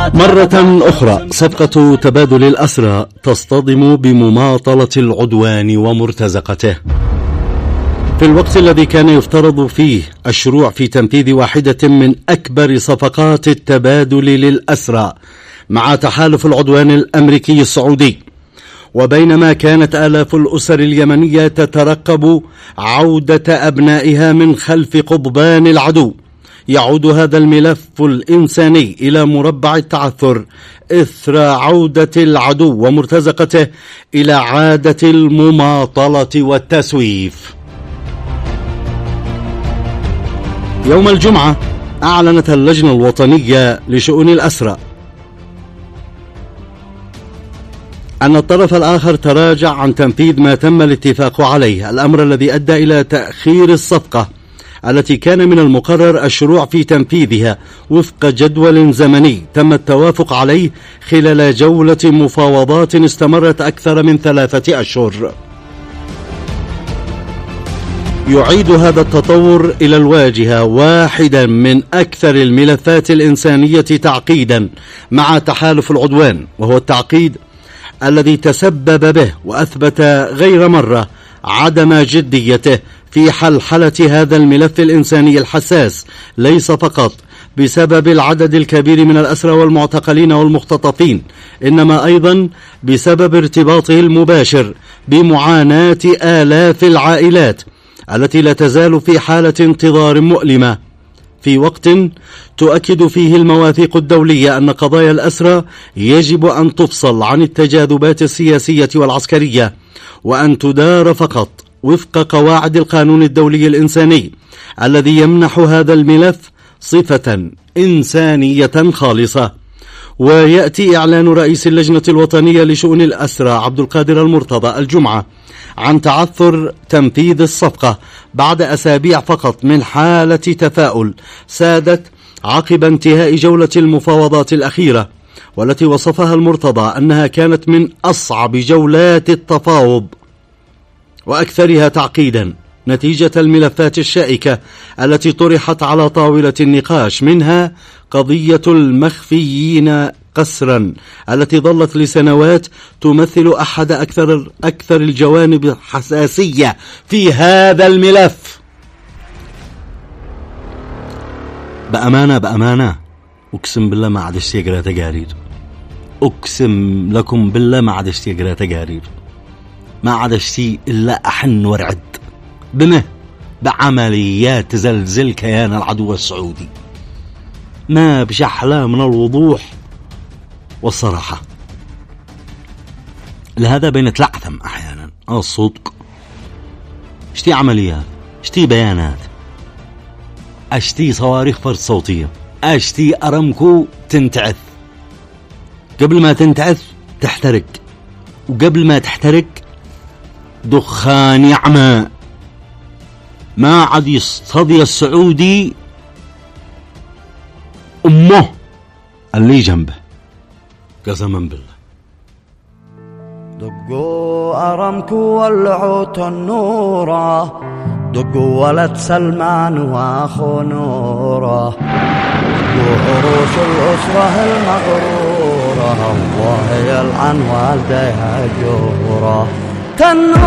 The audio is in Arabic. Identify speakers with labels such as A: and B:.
A: مرة أخرى صفقة تبادل الأسرى تصطدم بمماطلة العدوان ومرتزقته. في الوقت الذي كان يفترض فيه الشروع في تنفيذ واحدة من أكبر صفقات التبادل للأسرى مع تحالف العدوان الأمريكي السعودي، وبينما كانت آلاف الأسر اليمنية تترقب عودة أبنائها من خلف قضبان العدو، يعود هذا الملف الإنساني إلى مربع التعثر إثر عودة العدو ومرتزقته إلى عادة المماطلة والتسويف. يوم الجمعة أعلنت اللجنة الوطنية لشؤون الأسرى أن الطرف الآخر تراجع عن تنفيذ ما تم الاتفاق عليه، الأمر الذي أدى إلى تأخير الصفقة التي كان من المقرر الشروع في تنفيذها وفق جدول زمني تم التوافق عليه خلال جولة مفاوضات استمرت أكثر من 3 أشهر. يعيد هذا التطور إلى الواجهة واحدا من أكثر الملفات الإنسانية تعقيدا مع تحالف العدوان، وهو التعقيد الذي تسبب به وأثبت غير مرة عدم جديته في حلحلة هذا الملف الإنساني الحساس، ليس فقط بسبب العدد الكبير من الأسرى والمعتقلين والمختطفين، إنما أيضا بسبب ارتباطه المباشر بمعاناة آلاف العائلات التي لا تزال في حالة انتظار مؤلمة، في وقت تؤكد فيه المواثيق الدولية أن قضايا الأسرى يجب أن تفصل عن التجاذبات السياسية والعسكرية، وأن تدار فقط وفق قواعد القانون الدولي الإنساني الذي يمنح هذا الملف صفة إنسانية خالصة. ويأتي إعلان رئيس اللجنة الوطنية لشؤون الأسرى عبد القادر المرتضى الجمعة عن تعثر تنفيذ الصفقة بعد أسابيع فقط من حالة تفاؤل سادت عقب انتهاء جولة المفاوضات الأخيرة، والتي وصفها المرتضى أنها كانت من أصعب جولات التفاوض وأكثرها تعقيدا نتيجة الملفات الشائكة التي طرحت على طاولة النقاش، منها قضية المخفيين قسرا التي ظلت لسنوات تمثل أحد أكثر الجوانب الحساسية في هذا الملف. بأمانة أقسم بالله ما عاد اشتي أقرأ تقارير، أقسم لكم بالله ما عاد اشتي أقرأ تقارير، ما عاد اشتي إلا أحن وارعد بعمليات تزلزل كيان العدو السعودي. ما بشحلة من الوضوح والصراحة، لهذا بين تلعثم أحيانا الصدق. اشتي عمليات، اشتي بيانات، اشتي صواريخ فرد صوتية، اشتي أرامكو تنتعث، قبل ما تنتعث تحترق، وقبل ما تحترق دخان يعمى. ما عاد يستضي السعودي أمه اللي جنبه قسما بالله.
B: دقوا أرامكو ولعوا تنورة، دقوا ولد سلمان واخو نوره، دقوا عروس الأسرة المغرورة، الله يلعن والديها جوره.